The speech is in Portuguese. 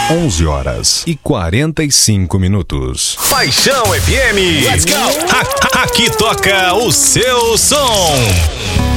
11h45. Paixão FM. Let's go. Aqui toca o seu som.